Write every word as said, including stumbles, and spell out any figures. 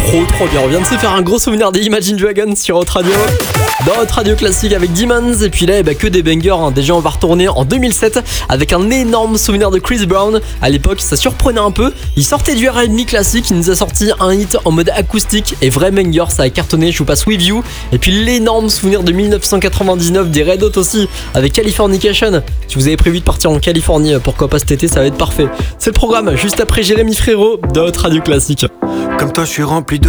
trop trop bien. On vient de se faire un gros souvenir des Imagine Dragons sur Hot Radio. Dans Hot Radio classique avec Demons. Et puis là, eh ben, que des bangers. Hein. Déjà, on va retourner en deux mille sept avec un énorme souvenir de Chris Brown. À l'époque, ça surprenait un peu. Il sortait du R and B classique. Il nous a sorti un hit en mode acoustique et vrai banger. Ça a cartonné. Je vous passe With You. Et puis l'énorme souvenir de dix-neuf cent quatre-vingt-dix-neuf des Red Hot aussi avec Californication. Si vous avez prévu de partir en Californie, pourquoi pas cet été, ça va être parfait. C'est le programme juste après Jérémy Frérot de Hot Radio classique. Comme toi, je suis rempli de